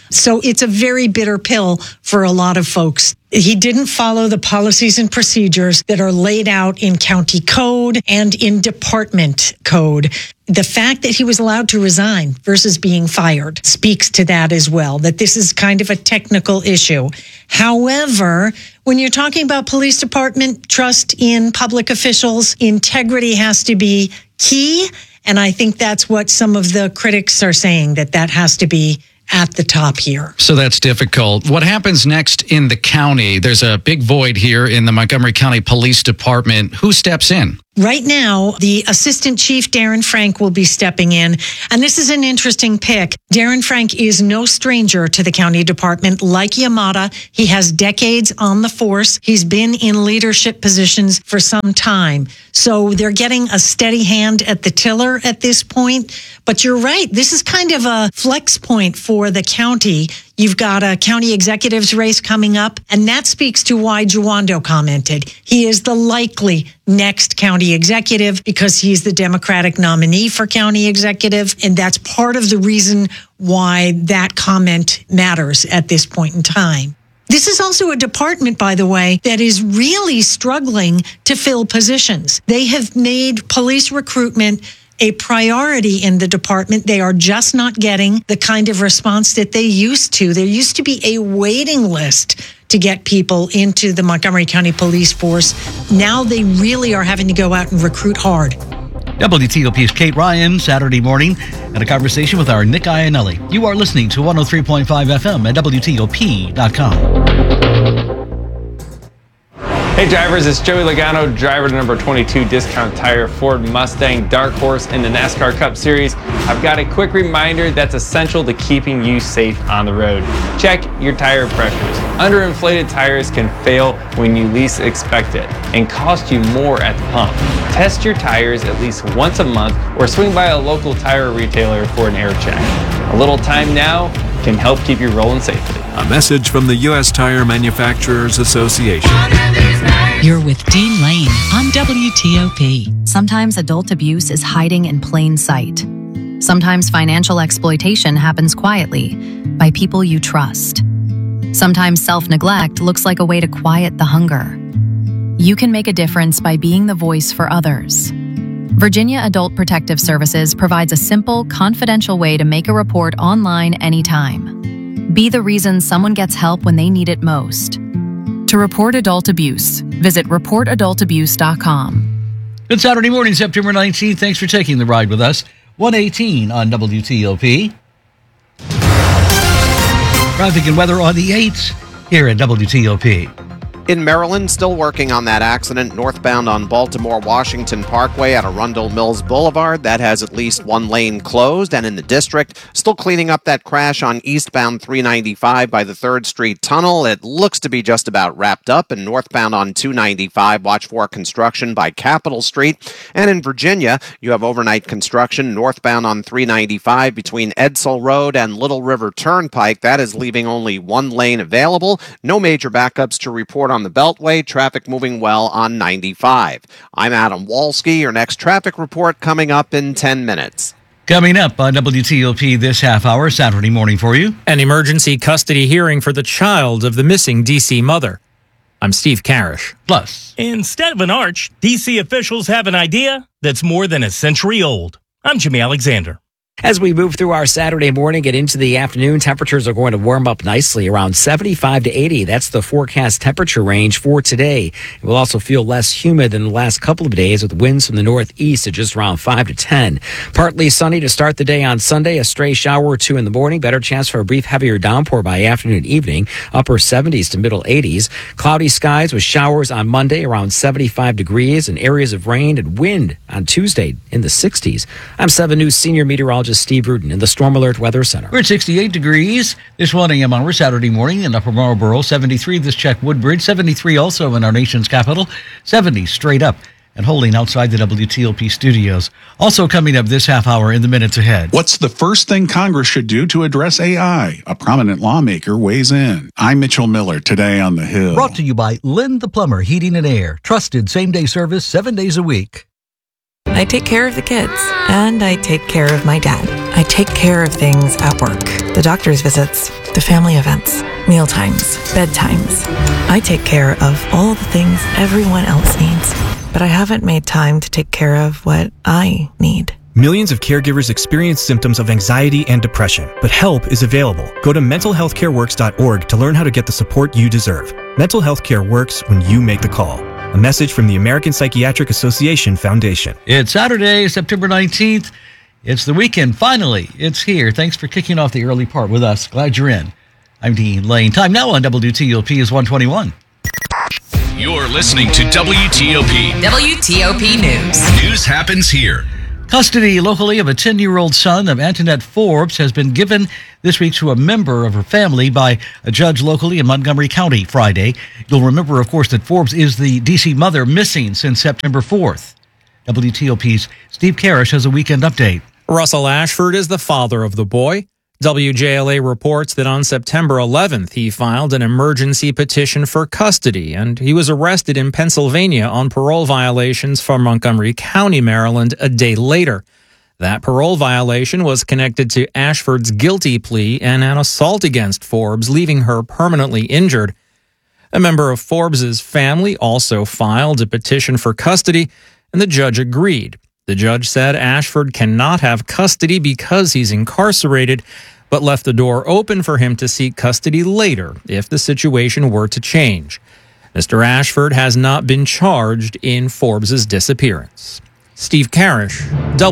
So it's a very bitter pill for a lot of folks. He didn't follow the policies and procedures that are laid out in county code and in department code. The fact that he was allowed to resign versus being fired speaks to that as well, that this is kind of a technical issue. However, when you're talking about police department trust in public officials, integrity has to be key. And I think that's what some of the critics are saying, that has to be at the top here. So that's difficult. What happens next in the county? There's a big void here in the Montgomery County Police Department. Who steps in? Right now, the Assistant Chief, Darren Frank, will be stepping in. And this is an interesting pick. Darren Frank is no stranger to the county department. Like Yamada, he has decades on the force. He's been in leadership positions for some time. So they're getting a steady hand at the tiller at this point. But you're right. This is kind of a flex point for the county. You've got a county executives race coming up, and that speaks to why Jawando commented. He is the likely next county executive because he's the Democratic nominee for county executive, and that's part of the reason why that comment matters at this point in time. This is also a department, by the way, that is really struggling to fill positions. They have made police recruitment a priority in the department. They are just not getting the kind of response that they used to. There used to be a waiting list to get people into the Montgomery County Police Force. Now they really are having to go out and recruit hard. WTOP's Kate Ryan, Saturday morning, and a conversation with our Nick Iannelli. You are listening to 103.5 FM at WTOP.com. Hey drivers, it's Joey Logano, driver to number 22 Discount Tire Ford Mustang Dark Horse in the NASCAR Cup Series. I've got a quick reminder that's essential to keeping you safe on the road. Check your tire pressures. Underinflated tires can fail when you least expect it and cost you more at the pump. Test your tires at least once a month or swing by a local tire retailer for an air check. A little time now can help keep you rolling safely. A message from the U.S. Tire Manufacturers Association. You're with Dean Lane on WTOP. Sometimes adult abuse is hiding in plain sight. Sometimes financial exploitation happens quietly by people you trust. Sometimes self-neglect looks like a way to quiet the hunger. You can make a difference by being the voice for others. Virginia Adult Protective Services provides a simple, confidential way to make a report online anytime. Be the reason someone gets help when they need it most. To report adult abuse, visit reportadultabuse.com. Good Saturday morning, September 19th. Thanks for taking the ride with us. 118 on WTOP. Traffic and weather on the 8s here at WTOP. In Maryland, still working on that accident northbound on Baltimore-Washington Parkway at Arundel Mills Boulevard. That has at least one lane closed. And in the district, still cleaning up that crash on eastbound 395 by the 3rd Street Tunnel. It looks to be just about wrapped up. And northbound on 295, watch for construction by Capitol Street. And in Virginia, you have overnight construction northbound on 395 between Edsall Road and Little River Turnpike. That is leaving only one lane available. No major backups to report on the Beltway. Traffic moving well on 95. I'm Adam Walski. Your next traffic report coming up in 10 minutes. Coming up on WTOP this half hour, Saturday morning for you. An emergency custody hearing for the child of the missing D.C. mother. I'm Steve Karish. Plus, instead of an arch, D.C. officials have an idea that's more than a century old. I'm Jimmy Alexander. As we move through our Saturday morning and into the afternoon, temperatures are going to warm up nicely, around 75 to 80. That's the forecast temperature range for today. It will also feel less humid than the last couple of days with winds from the northeast at just around 5 to 10. Partly sunny to start the day on Sunday, a stray shower or two in the morning. Better chance for a brief heavier downpour by afternoon and evening, upper 70s to middle 80s. Cloudy skies with showers on Monday around 75 degrees and areas of rain and wind on Tuesday in the 60s. I'm 7 News senior meteorologist Steve Rudin in the Storm Alert Weather Center. We're at 68 degrees this 1 a.m. hour, Saturday morning in Upper Marlboro. 73 this check Woodbridge. 73 also in our nation's capital. 70 straight up and holding outside the WTOP studios. Also coming up this half hour in the minutes ahead. What's the first thing Congress should do to address AI? A prominent lawmaker weighs in. I'm Mitchell Miller, today on The Hill. Brought to you by Lynn the Plumber Heating and Air. Trusted same-day service 7 days a week. I take care of the kids, and I take care of my dad. I take care of things at work. The doctor's visits, the family events, mealtimes, bedtimes. I take care of all the things everyone else needs, but I haven't made time to take care of what I need. Millions of caregivers experience symptoms of anxiety and depression, but help is available. Go to mentalhealthcareworks.org to learn how to get the support you deserve. Mental health care works when you make the call. A message from the American Psychiatric Association Foundation. It's Saturday, September 19th. It's the weekend. Finally, it's here. Thanks for kicking off the early part with us. Glad you're in. I'm Dean Lane. Time now on WTOP is 1:21. You're listening to WTOP. WTOP News. News happens here. Custody locally of a 10-year-old son of Antoinette Forbes has been given this week to a member of her family by a judge locally in Montgomery County Friday. You'll remember, of course, that Forbes is the D.C. mother missing since September 4th. WTOP's Steve Karish has a weekend update. Russell Ashford is the father of the boy. WJLA reports that on September 11th, he filed an emergency petition for custody, and he was arrested in Pennsylvania on parole violations from Montgomery County, Maryland, a day later. That parole violation was connected to Ashford's guilty plea and an assault against Forbes, leaving her permanently injured. A member of Forbes's family also filed a petition for custody, and the judge agreed. The judge said Ashford cannot have custody because he's incarcerated, but left the door open for him to seek custody later if the situation were to change. Mr. Ashford has not been charged in Forbes's disappearance. Steve Karish,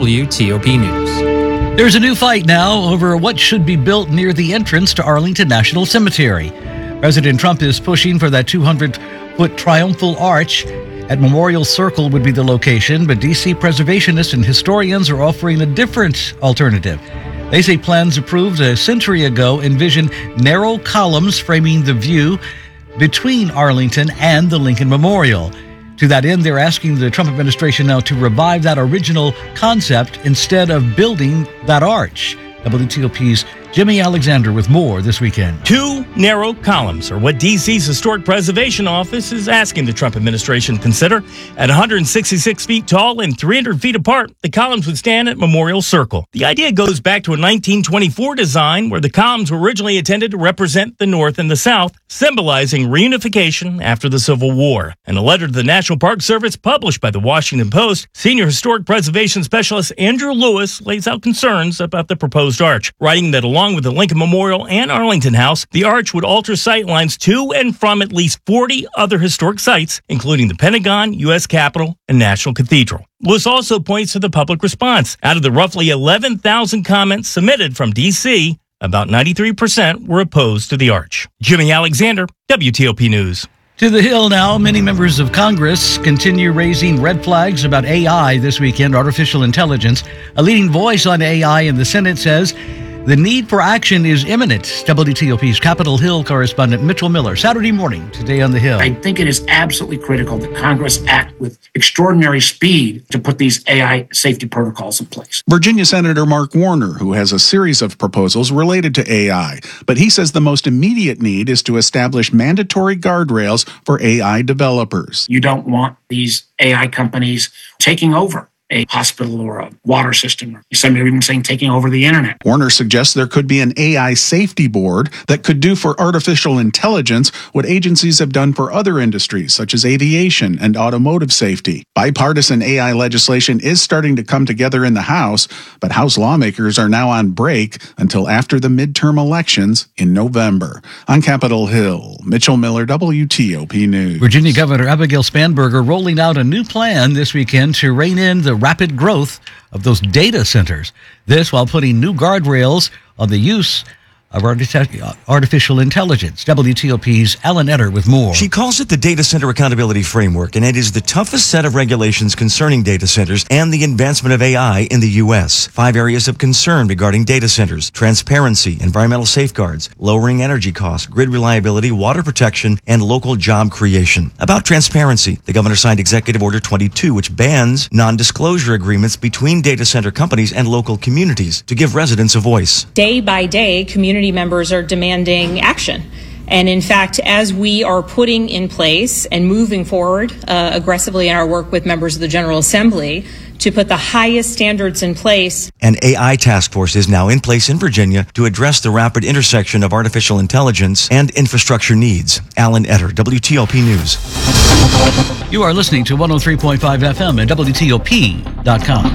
WTOP News. There's a new fight now over what should be built near the entrance to Arlington National Cemetery. President Trump is pushing for that 200-foot triumphal arch. At Memorial Circle would be the location, but D.C. preservationists and historians are offering a different alternative. They say plans approved a century ago envision narrow columns framing the view between Arlington and the Lincoln Memorial. To that end, they're asking the Trump administration now to revive that original concept instead of building that arch. WTOP's Jimmy Alexander with more this weekend. 2 narrow columns are what D.C.'s Historic Preservation Office is asking the Trump administration to consider. At 166 feet tall and 300 feet apart, the columns would stand at Memorial Circle. The idea goes back to a 1924 design where the columns were originally intended to represent the North and the South, symbolizing reunification after the Civil War. In a letter to the National Park Service published by the Washington Post, Senior Historic Preservation Specialist Andrew Lewis lays out concerns about the proposed arch, writing that along with the Lincoln Memorial and Arlington House, the arch would alter sight lines to and from at least 40 other historic sites, including the Pentagon, U.S. Capitol, and National Cathedral. Lewis also points to the public response. Out of the roughly 11,000 comments submitted from D.C., about 93% were opposed to the arch. Jimmy Alexander, WTOP News. To the Hill now, many members of Congress continue raising red flags about AI this weekend, artificial intelligence. A leading voice on AI in the Senate says the need for action is imminent. WTOP's Capitol Hill correspondent Mitchell Miller, Saturday morning, today on the Hill. I think it is absolutely critical that Congress act with extraordinary speed to put these AI safety protocols in place. Virginia Senator Mark Warner, who has a series of proposals related to AI, but he says the most immediate need is to establish mandatory guardrails for AI developers. You don't want these AI companies taking over a hospital or a water system, or some are even saying taking over the internet. Warner suggests there could be an AI safety board that could do for artificial intelligence what agencies have done for other industries, such as aviation and automotive safety. Bipartisan AI legislation is starting to come together in the House, but House lawmakers are now on break until after the midterm elections in November. On Capitol Hill, Mitchell Miller, WTOP News. Virginia Governor Abigail Spanberger rolling out a new plan this weekend to rein in the rapid growth of those data centers. This while putting new guardrails on the use of artificial intelligence. WTOP's Alan Etter with more. She calls it the Data Center Accountability Framework, and it is the toughest set of regulations concerning data centers and the advancement of AI in the U.S. 5 areas of concern regarding data centers: transparency, environmental safeguards, lowering energy costs, grid reliability, water protection, and local job creation. About transparency, the governor signed Executive Order 22, which bans non-disclosure agreements between data center companies and local communities to give residents a voice. Day by day, community members are demanding action. And in fact, as we are putting in place and moving forward aggressively in our work with members of the General Assembly to put the highest standards in place. An AI task force is now in place in Virginia to address the rapid intersection of artificial intelligence and infrastructure needs. Alan Etter, WTOP News. You are listening to 103.5 FM and WTOP.com.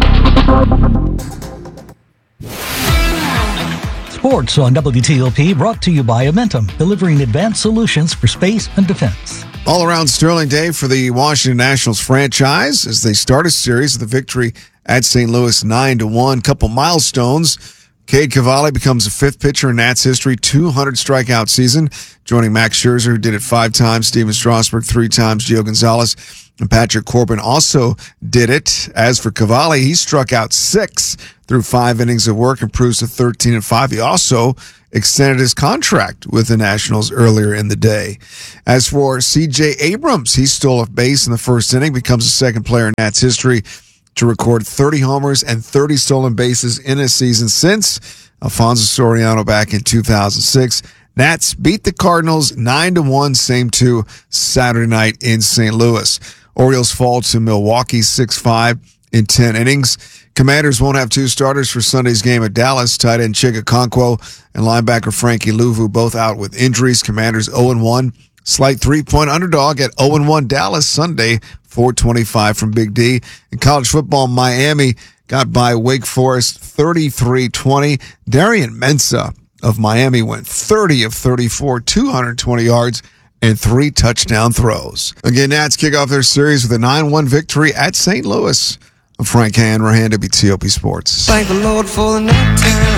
Sports on WTOP, brought to you by Amentum, delivering advanced solutions for space and defense. All-around sterling day for the Washington Nationals franchise as they start a series with a victory at St. Louis 9-1. Couple milestones. Cade Cavalli becomes the fifth pitcher in Nats history, 200 strikeout season, joining Max Scherzer, who did it 5 times, Steven Strasburg 3 times, Gio Gonzalez, and Patrick Corbin also did it. As for Cavalli, he struck out 6 through 5 innings of work, improves to 13-5. He also extended his contract with the Nationals earlier in the day. As for C.J. Abrams, he stole a base in the first inning, becomes the second player in Nats history to record 30 homers and 30 stolen bases in a season since Alfonso Soriano back in 2006. Nats beat the Cardinals 9-1, same to Saturday night in St. Louis. Orioles fall to Milwaukee 6-5 in 10 innings. Commanders won't have 2 starters for Sunday's game at Dallas. Tight end Chig Okonkwo and linebacker Frankie Louvu both out with injuries. Commanders 0-1. Slight 3-point underdog at 0-1 Dallas Sunday, 425 from Big D. In college football, Miami got by Wake Forest 33-20. Darian Mensah of Miami went 30 of 34, 220 yards, and 3 touchdown throws. Again, Nats kick off their series with a 9-1 victory at St. Louis. I'm Frank Hanrahan, WTOP Sports. Thank the Lord for the night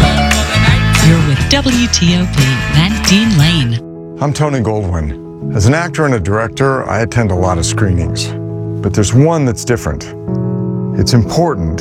time. You're with WTOP and Dean Lane. I'm Tony Goldwyn. As an actor and a director, I attend a lot of screenings. But there's one that's different. It's important,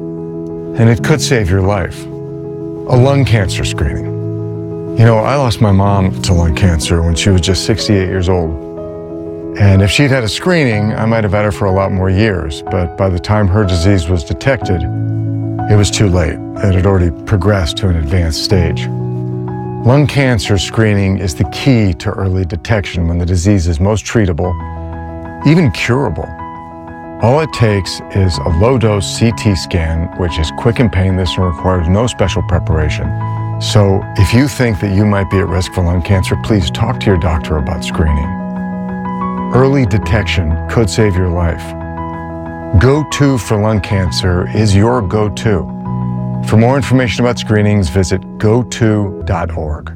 and it could save your life. A lung cancer screening. You know, I lost my mom to lung cancer when she was just 68 years old. And if she'd had a screening, I might have had her for a lot more years. But by the time her disease was detected, it was too late. It had already progressed to an advanced stage. Lung cancer screening is the key to early detection when the disease is most treatable, even curable. All it takes is a low-dose CT scan, which is quick and painless and requires no special preparation. So if you think that you might be at risk for lung cancer, please talk to your doctor about screening. Early detection could save your life. Go-To for lung cancer is your go-to. For more information about screenings, visit goto.org.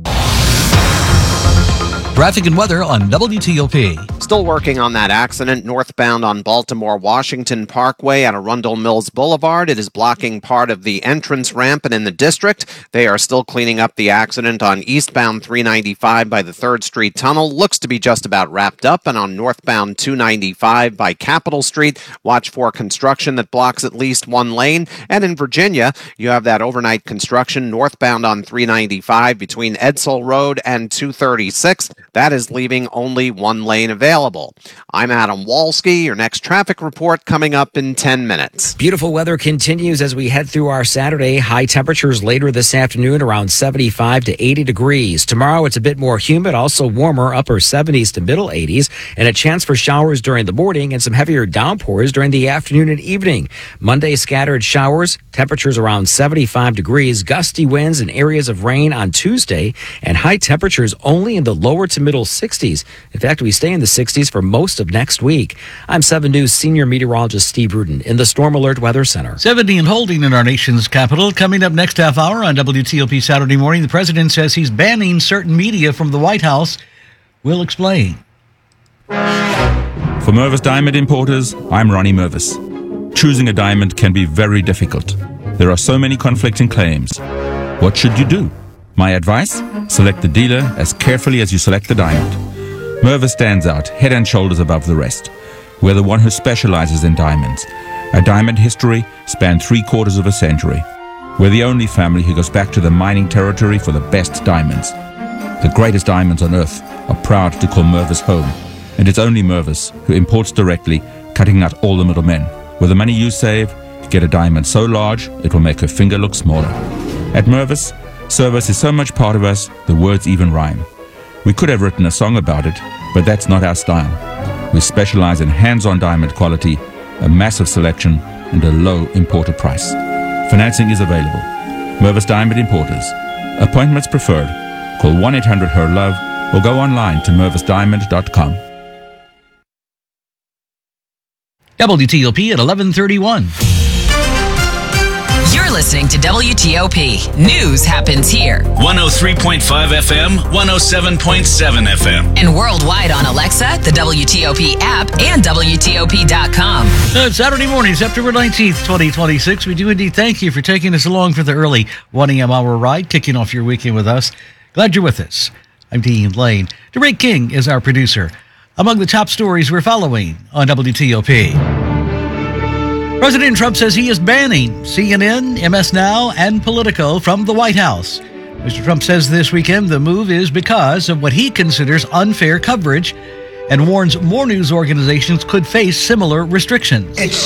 Traffic and weather on WTOP. Still working on that accident northbound on Baltimore-Washington Parkway at Arundel Mills Boulevard. It is blocking part of the entrance ramp and in the district. They are still cleaning up the accident on eastbound 395 by the 3rd Street Tunnel. Looks to be just about wrapped up. And on northbound 295 by Capitol Street, watch for construction that blocks at least one lane. And in Virginia, you have that overnight construction northbound on 395 between Edsall Road and 236. That is leaving only one lane available. I'm Adam Walski. Your next traffic report coming up in 10 minutes. Beautiful weather continues as we head through our Saturday. High temperatures later this afternoon around 75 to 80 degrees. Tomorrow it's a bit more humid, also warmer, upper 70s to middle 80s, and a chance for showers during the morning and some heavier downpours during the afternoon and evening. Monday, scattered showers, temperatures around 75 degrees, gusty winds and areas of rain on Tuesday, and high temperatures only in the lower to middle 60s. In fact, we stay in the 60s for most of next week. I'm 7 News senior meteorologist Steve Rudin in the Storm Alert Weather Center. 70 and holding in our nation's capital. Coming up next half hour on WTOP Saturday morning, the president says he's banning certain media from the White House. We'll explain. For Mervis Diamond Importers, I'm Ronnie Mervis. Choosing a diamond can be very difficult. There are so many conflicting claims. What should you do? My advice? Select the dealer as carefully as you select the diamond. Mervis stands out head and shoulders above the rest. We're the one who specializes in diamonds. Our diamond history spanned 3/4 of a century. We're the only family who goes back to the mining territory for the best diamonds. The greatest diamonds on earth are proud to call Mervis home. And it's only Mervis who imports directly, cutting out all the middlemen. With the money you save, you get a diamond so large it will make her finger look smaller. At Mervis, service is so much part of us, the words even rhyme. We could have written a song about it, but that's not our style. We specialize in hands-on diamond quality, a massive selection, and a low importer price. Financing is available. Mervis Diamond Importers. Appointments preferred. Call 1-800-HER-LOVE or go online to mervisdiamond.com. WTOP at 11:31. You're listening to WTOP. News happens here. 103.5 FM, 107.7 FM. And worldwide on Alexa, the WTOP app, and WTOP.com. Saturday morning, September 19th, 2026. We do indeed thank you for taking us along for the early 1 a.m. hour ride, kicking off your weekend with us. Glad you're with us. I'm Dean Lane. DeRay King is our producer. Among the top stories we're following on WTOP. President Trump says he is banning CNN, MS Now, and Politico from the White House. Mr. Trump says this weekend the move is because of what he considers unfair coverage and warns more news organizations could face similar restrictions.